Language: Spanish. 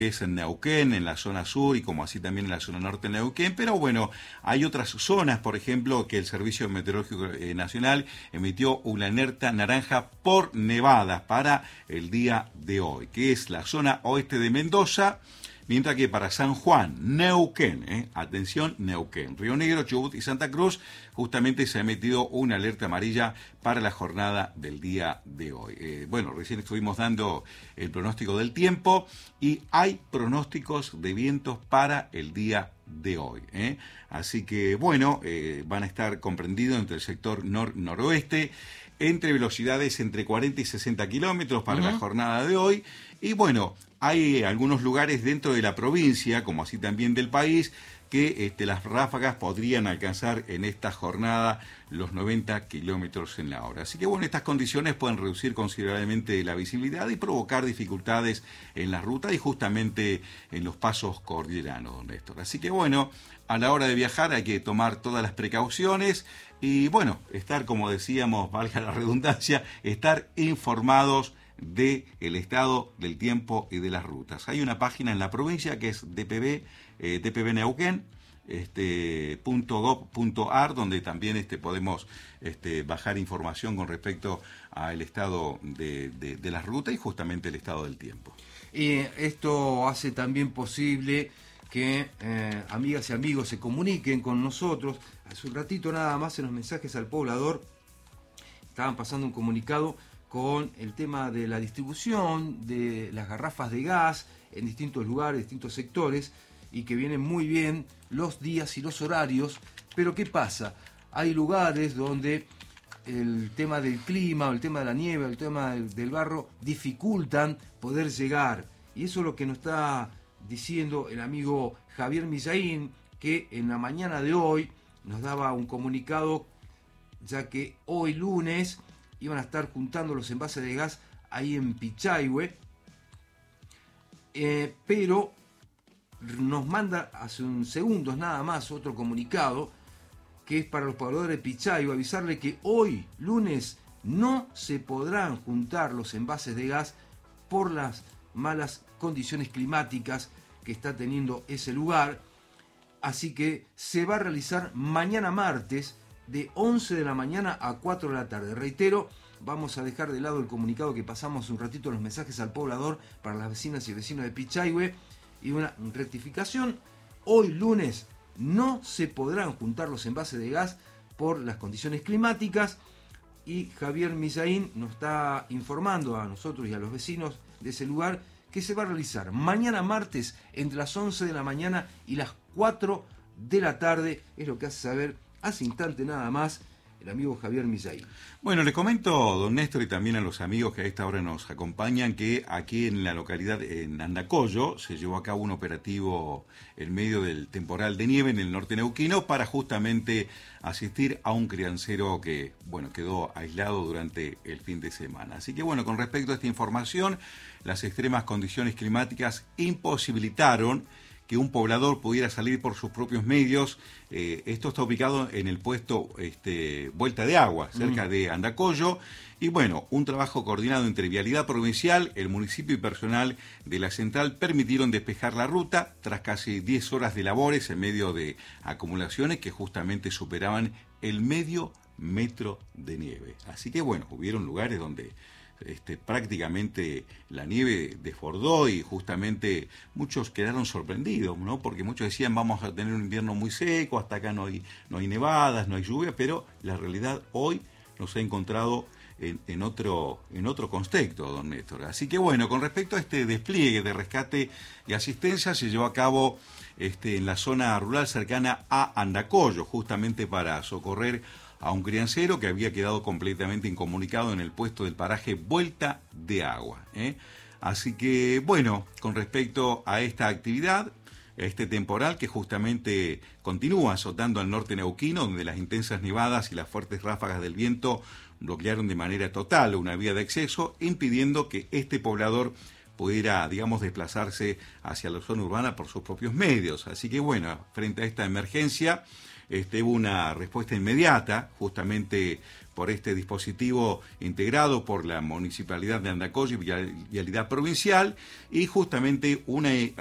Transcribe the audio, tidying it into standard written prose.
es en Neuquén, en la zona sur y como así también en la zona norte de Neuquén, pero bueno, hay otras zonas, por ejemplo, que el Servicio Meteorológico Nacional emitió una alerta naranja por nevadas para el día de hoy, que es la zona oeste de Mendoza, mientras que para San Juan, Neuquén, atención, Neuquén, Río Negro, Chubut y Santa Cruz, justamente se ha emitido una alerta amarilla para la jornada del día de hoy. Bueno, recién estuvimos dando el pronóstico del tiempo y hay pronósticos de vientos para el día de hoy. Así que, bueno, van a estar comprendidos entre el sector noroeste, entre velocidades entre 40 y 60 kilómetros para la jornada de hoy. Y bueno, hay algunos lugares dentro de la provincia, como así también del país, que las ráfagas podrían alcanzar en esta jornada los 90 kilómetros en la hora. Así que bueno, estas condiciones pueden reducir considerablemente la visibilidad y provocar dificultades en la ruta y justamente en los pasos cordilleranos, don Néstor. Así que bueno, a la hora de viajar hay que tomar todas las precauciones y bueno, estar, como decíamos, valga la redundancia, estar informados del estado del tiempo y de las rutas. Hay una página en la provincia que es DPB Neuquén, .gov.ar, donde también podemos bajar información con respecto al estado de las rutas y justamente el estado del tiempo. Y esto hace también posible que amigas y amigos se comuniquen con nosotros. Hace un ratito nada más en los mensajes al poblador estaban pasando un comunicado con el tema de la distribución de las garrafas de gas en distintos lugares, distintos sectores, y que vienen muy bien los días y los horarios. Pero ¿qué pasa? Hay lugares donde el tema del clima, el tema de la nieve, el tema del barro dificultan poder llegar. Y eso es lo que nos está diciendo el amigo Javier Millaín, que en la mañana de hoy nos daba un comunicado, ya que hoy lunes iban a estar juntando los envases de gas ahí en Pichahue, pero nos manda hace unos segundos nada más otro comunicado que es para los pobladores de Pichahue, avisarle que hoy lunes no se podrán juntar los envases de gas por las malas condiciones climáticas que está teniendo ese lugar, así que se va a realizar mañana martes de 11 de la mañana a 4 de la tarde. Reitero, vamos a dejar de lado el comunicado que pasamos un ratito en los mensajes al poblador para las vecinas y vecinos de Pichahue, y una rectificación: hoy lunes no se podrán juntar los envases de gas por las condiciones climáticas, y Javier Millaín nos está informando a nosotros y a los vecinos de ese lugar que se va a realizar mañana martes entre las 11 de la mañana y las 4 de la tarde, es lo que hace saber hace instante nada más el amigo Javier Millaín. Bueno, le comento, don Néstor, y también a los amigos que a esta hora nos acompañan, que aquí en la localidad, en Andacollo, se llevó a cabo un operativo en medio del temporal de nieve en el norte neuquino para justamente asistir a un criancero que, bueno, quedó aislado durante el fin de semana. Así que, bueno, con respecto a esta información, las extremas condiciones climáticas imposibilitaron que un poblador pudiera salir por sus propios medios. Esto está ubicado en el puesto Vuelta de Agua, cerca de Andacollo. Y bueno, un trabajo coordinado entre Vialidad Provincial, el municipio y personal de la central permitieron despejar la ruta tras casi 10 horas de labores en medio de acumulaciones que justamente superaban el medio metro de nieve. Así que bueno, hubieron lugares donde prácticamente la nieve desbordó y justamente muchos quedaron sorprendidos, ¿no? Porque muchos decían vamos a tener un invierno muy seco, hasta acá no hay nevadas, no hay lluvia, pero la realidad hoy nos ha encontrado en otro contexto, don Néstor. Así que bueno, con respecto a este despliegue de rescate y asistencia, se llevó a cabo en la zona rural cercana a Andacollo, justamente para socorrer a un criancero que había quedado completamente incomunicado en el puesto del paraje Vuelta de Agua. Así que, bueno, con respecto a esta actividad, este temporal que justamente continúa azotando al norte neuquino, donde las intensas nevadas y las fuertes ráfagas del viento bloquearon de manera total una vía de acceso, impidiendo que este poblador pudiera, digamos, desplazarse hacia la zona urbana por sus propios medios. Así que, bueno, frente a esta emergencia, hubo una respuesta inmediata, justamente por este dispositivo integrado por la Municipalidad de Andacollo y Vialidad Provincial, y justamente una